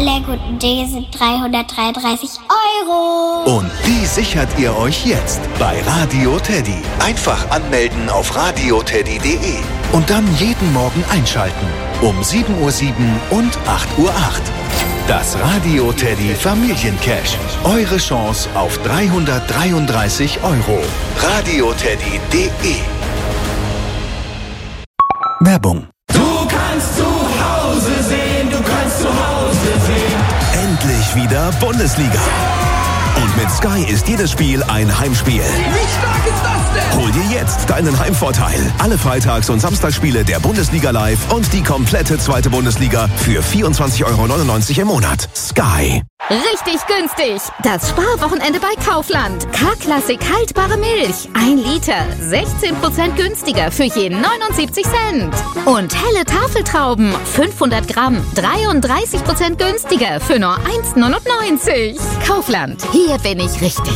aller guten Dinge sind 333 Euro. Und die sichert ihr euch jetzt bei Radio Teddy. Einfach anmelden auf radioteddy.de und dann jeden Morgen einschalten. Um 7:07 Uhr und 8:08 Uhr. Das Radio Teddy Familiencash. Eure Chance auf 333 Euro. radioteddy.de. Werbung. Du kannst zu Hause sehen, du kannst zu Hause sehen. Endlich wieder Bundesliga. Und mit Sky ist jedes Spiel ein Heimspiel. Wie stark ist das denn? Hol dir jetzt deinen Heimvorteil. Alle Freitags- und Samstagsspiele der Bundesliga live und die komplette zweite Bundesliga für 24,99 € im Monat. Sky. Richtig günstig. Das Sparwochenende bei Kaufland. K-Klassik haltbare Milch. 1 Liter. 16% günstiger für je 79 Cent. Und helle Tafeltrauben. 500 Gramm. 33% günstiger für nur 1,99 €. Kaufland. Hier bin ich richtig.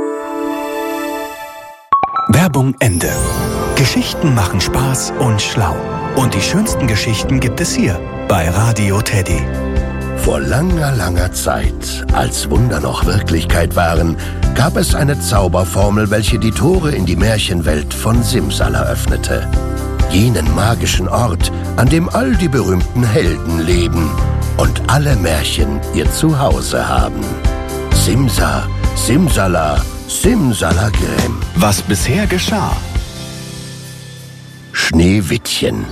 Werbung Ende. Geschichten machen Spaß und schlau. Und die schönsten Geschichten gibt es hier bei Radio Teddy. Vor langer, langer Zeit, als Wunder noch Wirklichkeit waren, gab es eine Zauberformel, welche die Tore in die Märchenwelt von Simsala öffnete. Jenen magischen Ort, an dem all die berühmten Helden leben und alle Märchen ihr Zuhause haben. Simsa, Simsala, Simsalagrim. Was bisher geschah. Schneewittchen.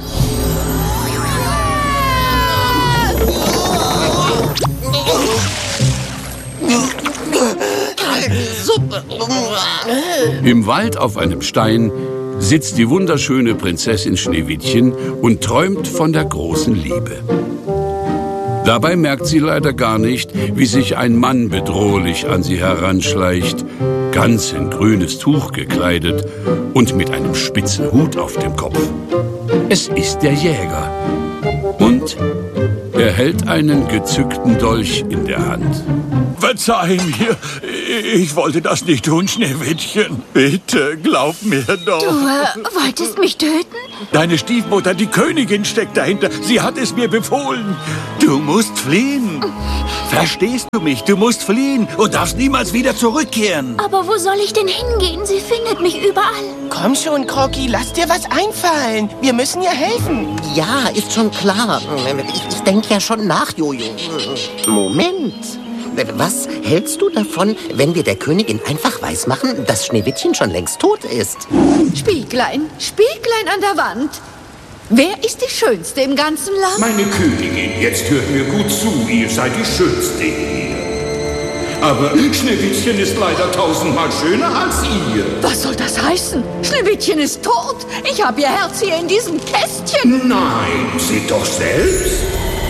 Im Wald auf einem Stein sitzt die wunderschöne Prinzessin Schneewittchen und träumt von der großen Liebe. Dabei merkt sie leider gar nicht, wie sich ein Mann bedrohlich an sie heranschleicht, ganz in grünes Tuch gekleidet und mit einem spitzen Hut auf dem Kopf. Es ist der Jäger. Und er hält einen gezückten Dolch in der Hand. Verzeih mir, ich wollte das nicht tun, Schneewittchen. Bitte, glaub mir doch. Du wolltest mich töten? Deine Stiefmutter, die Königin, steckt dahinter. Sie hat es mir befohlen. Du musst fliehen. Verstehst du mich? Du musst fliehen und darfst niemals wieder zurückkehren. Aber wo soll ich denn hingehen? Sie findet mich überall. Komm schon, Crocky, lass dir was einfallen. Wir müssen ihr helfen. Ja, ist schon klar. Ich denke ja schon nach, Jojo. Moment. Was hältst du davon, wenn wir der Königin einfach weismachen, dass Schneewittchen schon längst tot ist? Spieglein, Spieglein an der Wand. Wer ist die Schönste im ganzen Land? Meine Königin, jetzt hört mir gut zu, ihr seid die Schönste hier. Aber Schneewittchen ist leider 1000-mal schöner als ihr. Was soll das heißen? Schneewittchen ist tot. Ich habe ihr Herz hier in diesem Kästchen. Nein, seht doch selbst.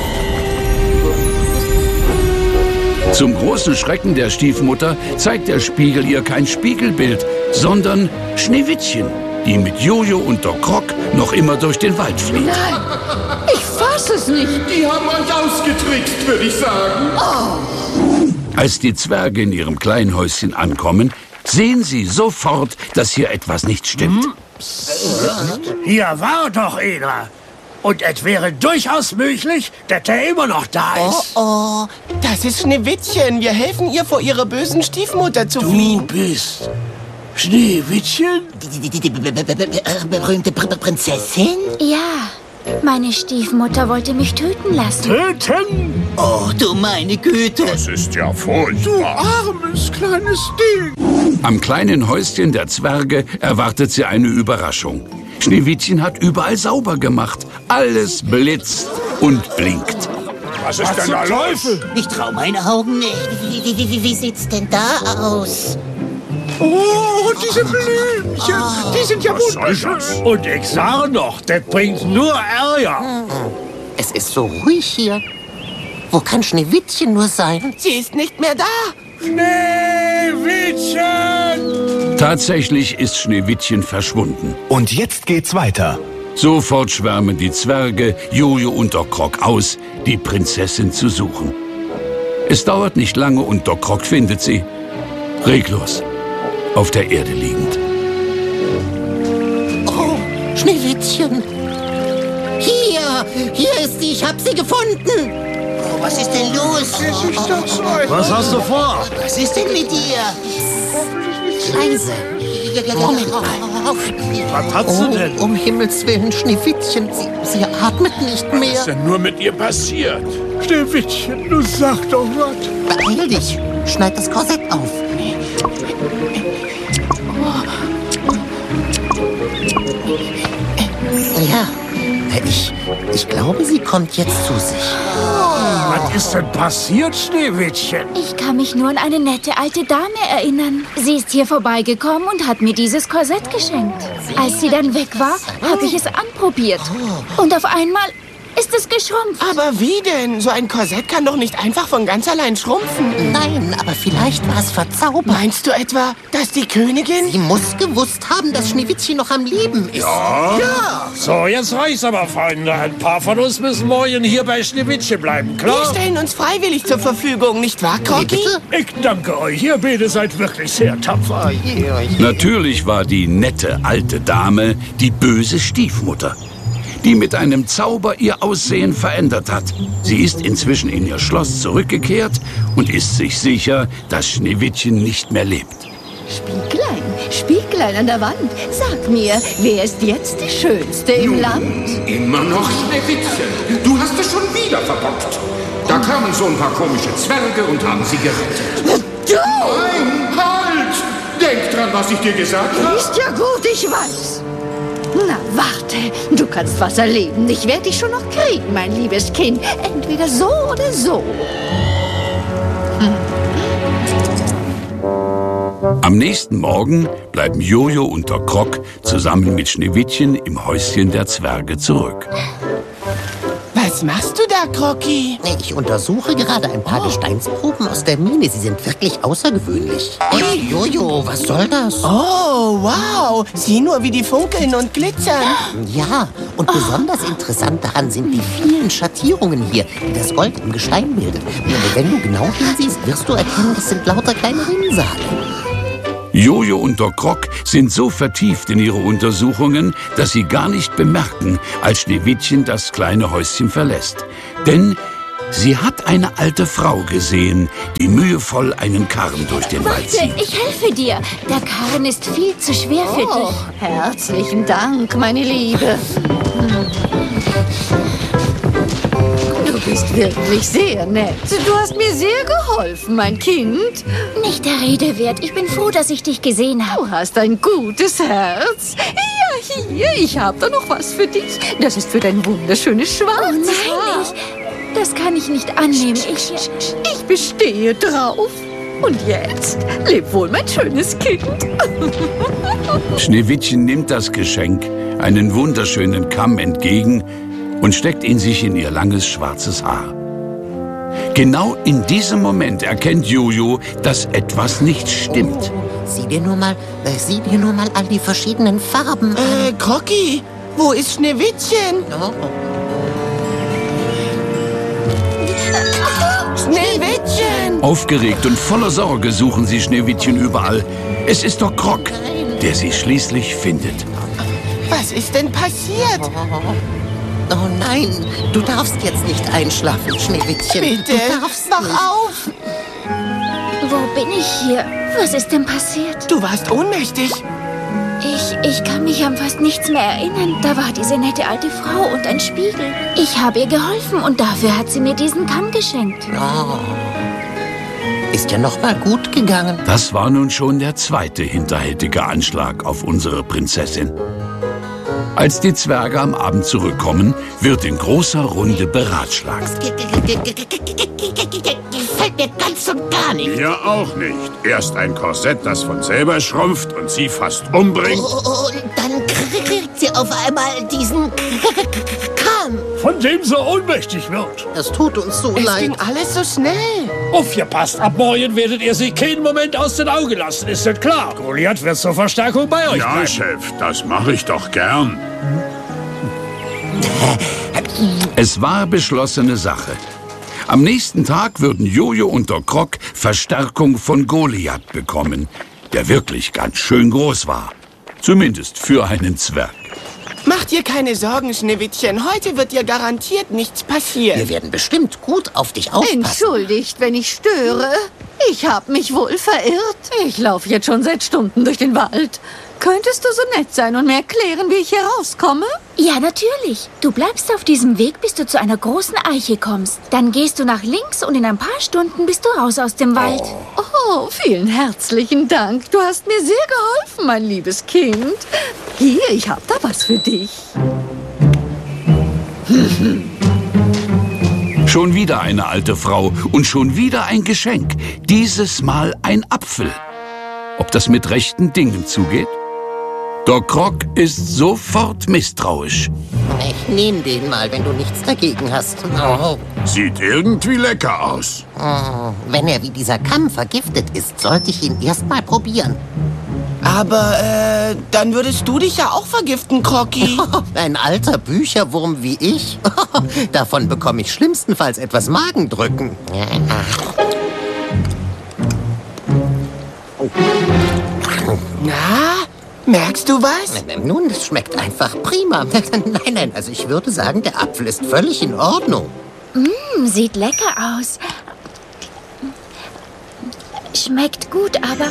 Zum großen Schrecken der Stiefmutter zeigt der Spiegel ihr kein Spiegelbild, sondern Schneewittchen, die mit Jojo und Doc Croc noch immer durch den Wald flieht. Nein, ich fass es nicht. Die haben euch ausgetrickst, würde ich sagen. Oh. Als die Zwerge in ihrem kleinen Häuschen ankommen, sehen sie sofort, dass hier etwas nicht stimmt. Hier war doch einer. Und es wäre durchaus möglich, dass er immer noch da ist. Oh, das ist Schneewittchen. Wir helfen ihr, vor ihrer bösen Stiefmutter zu fliehen. Du bist Schneewittchen? Die berühmte Prinzessin? Ja, meine Stiefmutter wollte mich töten lassen. Töten? Oh, du meine Güte. Das ist ja furchtbar. Du armes kleines Ding. Am kleinen Häuschen der Zwerge erwartet sie eine Überraschung. Schneewittchen hat überall sauber gemacht. Alles blitzt und blinkt. Was ist denn da los? Ich trau meine Augen nicht. Wie sieht's denn da aus? Oh, diese Blümchen, die sind ja wunderschön. Und ich sage noch, das bringt nur Ärger. Es ist so ruhig hier. Wo kann Schneewittchen nur sein? Sie ist nicht mehr da. Schneewittchen! Tatsächlich ist Schneewittchen verschwunden. Und jetzt geht's weiter. Sofort schwärmen die Zwerge, Jojo und Doc Croc aus, die Prinzessin zu suchen. Es dauert nicht lange und Doc Croc findet sie. Reglos. Auf der Erde liegend. Oh, Schneewittchen. Hier ist sie, ich hab sie gefunden. was ist denn los? Was hast du vor? Was ist denn mit dir? Leise. Moment. Was hat sie denn? Um Himmels Willen, Schneewittchen, sie atmet nicht mehr. Was ist denn nur mit ihr passiert? Schneewittchen, du sag doch was. Beeil dich, schneid das Korsett auf. Ja, ich glaube, sie kommt jetzt zu sich. Was ist denn passiert, Schneewittchen? Ich kann mich nur an eine nette alte Dame erinnern. Sie ist hier vorbeigekommen und hat mir dieses Korsett geschenkt. Als sie dann weg war, habe ich es anprobiert. Und auf einmal ist es geschrumpft. Aber wie denn? So ein Korsett kann doch nicht einfach von ganz allein schrumpfen. Nein, aber vielleicht war es verzaubert. Meinst du etwa, dass die Königin... Sie muss gewusst haben, dass Schneewittchen noch am Leben ist. Ja. So, jetzt reicht's aber, Freunde. Ein paar von uns müssen morgen hier bei Schneewittchen bleiben, klar? Wir stellen uns freiwillig zur Verfügung, nicht wahr, Crocky? Ich danke euch. Ihr beide seid wirklich sehr tapfer. Natürlich war die nette alte Dame die böse Stiefmutter, die mit einem Zauber ihr Aussehen verändert hat. Sie ist inzwischen in ihr Schloss zurückgekehrt und ist sich sicher, dass Schneewittchen nicht mehr lebt. Spieglein, Spieglein an der Wand, sag mir, wer ist jetzt die Schönste im Land? Immer noch Schneewittchen. Du hast es schon wieder verbockt. Da kamen so ein paar komische Zwerge und haben sie gerettet. Du! Nein, halt! Denk dran, was ich dir gesagt habe. Ist ja gut, ich weiß. Na, warte, du kannst was erleben. Ich werde dich schon noch kriegen, mein liebes Kind. Entweder so oder so. Am nächsten Morgen bleiben Jojo und der Krok zusammen mit Schneewittchen im Häuschen der Zwerge zurück. Was machst du da, Crocky? Ich untersuche gerade ein paar Gesteinsproben aus der Mine. Sie sind wirklich außergewöhnlich. Hey, Jojo, was soll das? Oh, wow. Sieh nur, wie die funkeln und glitzern. Ja, und besonders interessant daran sind die vielen Schattierungen hier, die das Gold im Gestein bildet. Wenn du genau hinsiehst, wirst du erkennen, das sind lauter kleine Rinnsale. Jojo und der Krok sind so vertieft in ihre Untersuchungen, dass sie gar nicht bemerken, als Schneewittchen das kleine Häuschen verlässt. Denn sie hat eine alte Frau gesehen, die mühevoll einen Karren durch den Wald zieht. Ich helfe dir. Der Karren ist viel zu schwer für dich. Herzlichen Dank, meine Liebe. Du bist wirklich sehr nett. Du hast mir sehr geholfen, mein Kind. Nicht der Rede wert. Ich bin froh, dass ich dich gesehen habe. Du hast ein gutes Herz. Ja, hier, ich habe da noch was für dich. Das ist für dein wunderschönes schwarzes Haar. Das kann ich nicht annehmen. Ich bestehe drauf. Und jetzt, leb wohl, mein schönes Kind. Schneewittchen nimmt das Geschenk, einen wunderschönen Kamm, entgegen und steckt ihn sich in ihr langes schwarzes Haar. Genau in diesem Moment erkennt Jojo, dass etwas nicht stimmt. Sieh dir nur mal all die verschiedenen Farben an. Crocky, wo ist Schneewittchen? Schneewittchen! Aufgeregt und voller Sorge suchen sie Schneewittchen überall. Es ist der Krok, der sie schließlich findet. Was ist denn passiert? Oh nein, du darfst jetzt nicht einschlafen, Schneewittchen. Bitte, du darfst wach nicht. auf! Wo bin ich hier? Was ist denn passiert? Du warst ohnmächtig. Ich kann mich an fast nichts mehr erinnern. Da war diese nette alte Frau und ein Spiegel. Ich habe ihr geholfen und dafür hat sie mir diesen Kamm geschenkt. Oh. Ist ja noch mal gut gegangen. Das war nun schon der zweite hinterhältige Anschlag auf unsere Prinzessin. Als die Zwerge am Abend zurückkommen, wird in großer Runde beratschlagt. Gefällt mir ganz und gar nicht. Mir auch nicht. Erst ein Korsett, das von selber schrumpft und sie fast umbringt. Und dann kriegt sie auf einmal diesen Kamm. Von dem sie ohnmächtig wird. Das tut uns so Es leid. ging alles so schnell. Aufgepasst, ab morgen werdet ihr sie keinen Moment aus den Augen lassen, ist das klar? Goliath wird zur Verstärkung bei euch Ja, bleiben. Chef, das mache ich doch gern. Es war beschlossene Sache. Am nächsten Tag würden Jojo und der Krok Verstärkung von Goliath bekommen, der wirklich ganz schön groß war. Zumindest für einen Zwerg. Mach dir keine Sorgen, Schneewittchen. Heute wird dir garantiert nichts passieren. Wir werden bestimmt gut auf dich aufpassen. Entschuldigt, wenn ich störe. Ich habe mich wohl verirrt. Ich laufe jetzt schon seit Stunden durch den Wald. Könntest du so nett sein und mir erklären, wie ich hier rauskomme? Ja, natürlich. Du bleibst auf diesem Weg, bis du zu einer großen Eiche kommst. Dann gehst du nach links und in ein paar Stunden bist du raus aus dem Wald. Oh, vielen herzlichen Dank. Du hast mir sehr geholfen, mein liebes Kind. Hier, ich habe da was für dich. Schon wieder eine alte Frau und schon wieder ein Geschenk. Dieses Mal ein Apfel. Ob das mit rechten Dingen zugeht? Doc Croc ist sofort misstrauisch. Ich nehme den mal, wenn du nichts dagegen hast. Oh. Sieht irgendwie lecker aus. Wenn er wie dieser Kamm vergiftet ist, sollte ich ihn erst mal probieren. Aber, dann würdest du dich ja auch vergiften, Crocky. Ein alter Bücherwurm wie ich? Davon bekomme ich schlimmstenfalls etwas Magendrücken. Na, merkst du was? Nun, das schmeckt einfach prima. Nein, also ich würde sagen, der Apfel ist völlig in Ordnung. Sieht lecker aus. Schmeckt gut, aber...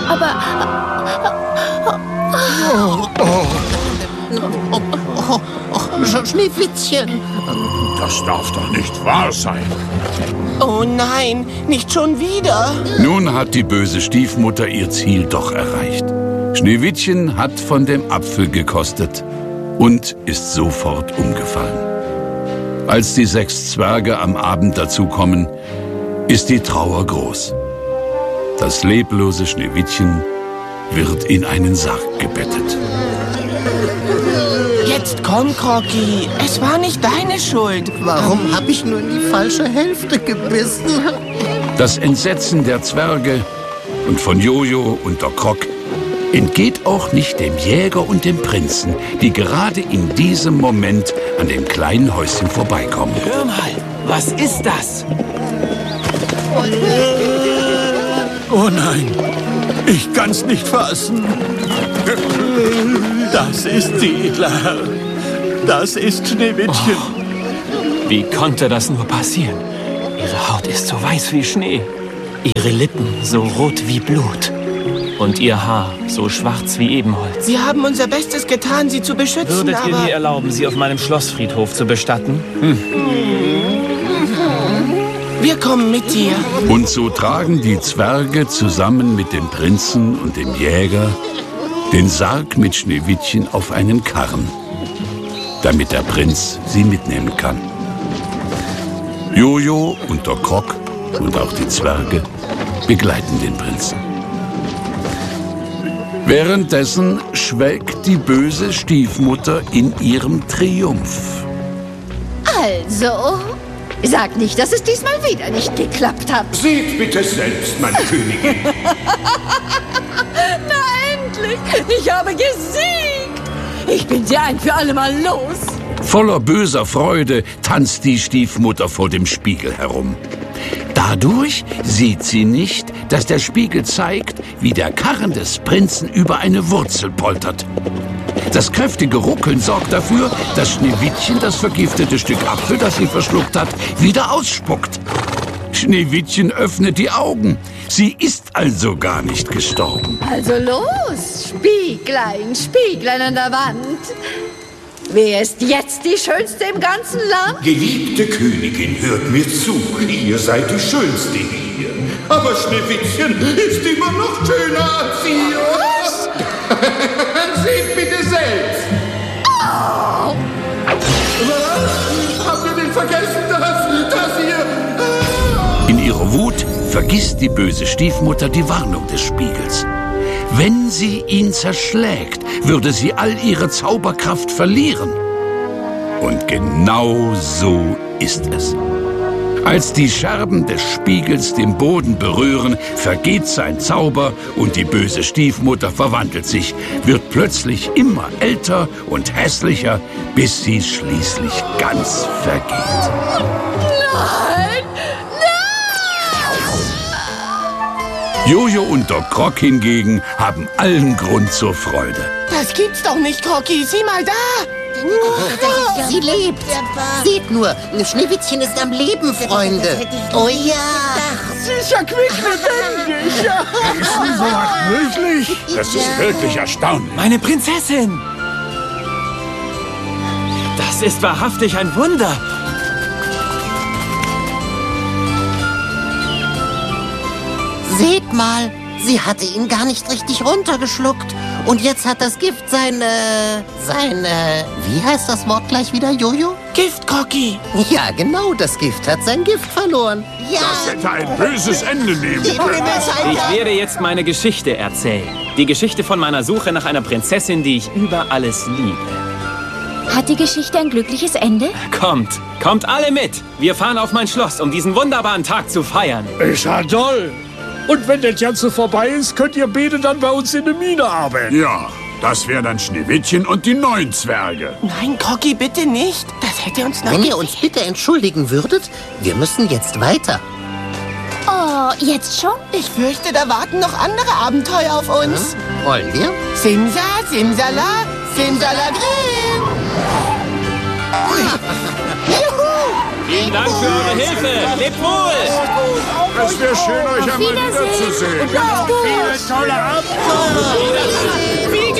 Schneewittchen. Das darf doch nicht wahr sein. Oh nein, nicht schon wieder. Nun hat die böse Stiefmutter ihr Ziel doch erreicht. Schneewittchen hat von dem Apfel gekostet und ist sofort umgefallen. Als die 6 Zwerge am Abend dazukommen, ist die Trauer groß. Das leblose Schneewittchen wird in einen Sarg gebettet. Jetzt komm, Crocky. Es war nicht deine Schuld. Warum habe ich nur in die falsche Hälfte gebissen? Das Entsetzen der Zwerge und von Jojo und Doc Croc entgeht auch nicht dem Jäger und dem Prinzen, die gerade in diesem Moment an dem kleinen Häuschen vorbeikommen. Hör mal, was ist das? Oh nein, ich kann's nicht fassen. Das ist sie, edler Herr. Das ist Schneewittchen. Oh, wie konnte das nur passieren? Ihre Haut ist so weiß wie Schnee, ihre Lippen so rot wie Blut und ihr Haar so schwarz wie Ebenholz. Wir haben unser Bestes getan, sie zu beschützen, Würdet ihr aber... mir erlauben, sie auf meinem Schlossfriedhof zu bestatten? Wir kommen mit dir. Und so tragen die Zwerge zusammen mit dem Prinzen und dem Jäger den Sarg mit Schneewittchen auf einen Karren, damit der Prinz sie mitnehmen kann. Jojo und Doc Croc und auch die Zwerge begleiten den Prinzen. Währenddessen schwelgt die böse Stiefmutter in ihrem Triumph. Also, sag nicht, dass es diesmal wieder nicht geklappt hat. Seht bitte selbst, meine Königin. Na endlich! Ich habe gesiegt! Ich bin sie ein für alle Mal los. Voller böser Freude tanzt die Stiefmutter vor dem Spiegel herum. Dadurch sieht sie nicht, dass der Spiegel zeigt, wie der Karren des Prinzen über eine Wurzel poltert. Das kräftige Ruckeln sorgt dafür, dass Schneewittchen das vergiftete Stück Apfel, das sie verschluckt hat, wieder ausspuckt. Schneewittchen öffnet die Augen. Sie ist also gar nicht gestorben. Also los, Spieglein, Spieglein an der Wand. Wer ist jetzt die Schönste im ganzen Land? Geliebte Königin, hört mir zu. Ihr seid die Schönste hier. Aber Schneewittchen ist immer noch schöner als ihr. Was? Seht bitte selbst. Oh. Was? Habt ihr denn vergessen, dass ihr... In ihrer Wut vergisst die böse Stiefmutter die Warnung des Spiegels. Wenn sie ihn zerschlägt, würde sie all ihre Zauberkraft verlieren. Und genau so ist es. Als die Scherben des Spiegels den Boden berühren, vergeht sein Zauber und die böse Stiefmutter verwandelt sich, wird plötzlich immer älter und hässlicher, bis sie schließlich ganz vergeht. Nein! Jojo und Doc Croc hingegen haben allen Grund zur Freude. Das gibt's doch nicht, Crocky. Sieh mal da. Sie lebt. Seht nur, Schneewittchen ist am Leben, Freunde. Oh ja. Sie ist ja quicklebendig. Ist denn sowas möglich? Das ist wirklich erstaunlich. Meine Prinzessin! Das ist wahrhaftig ein Wunder. Seht mal, sie hatte ihn gar nicht richtig runtergeschluckt. Und jetzt hat das Gift wie heißt das Wort gleich wieder, Jojo? Giftcookie. Ja, genau, das Gift hat sein Gift verloren. Ja. Das hätte ein böses Ende nehmen können. Ich werde jetzt meine Geschichte erzählen. Die Geschichte von meiner Suche nach einer Prinzessin, die ich über alles liebe. Hat die Geschichte ein glückliches Ende? Kommt alle mit. Wir fahren auf mein Schloss, um diesen wunderbaren Tag zu feiern. Ist ja toll. Und wenn das Ganze vorbei ist, könnt ihr beide dann bei uns in der Mine arbeiten. Ja, das wären dann Schneewittchen und die 9 Zwerge. Nein, Cookie, bitte nicht. Das hätte uns noch... Wenn ihr uns bitte entschuldigen würdet, wir müssen jetzt weiter. Oh, jetzt schon? Ich fürchte, da warten noch andere Abenteuer auf uns. Wollen wir? Simsa, Simsala, Simsalagrim. Vielen Dank für eure Hilfe. Lebt wohl. Es wäre schön, euch einmal wiederzusehen. Viele tolle Abenteuer.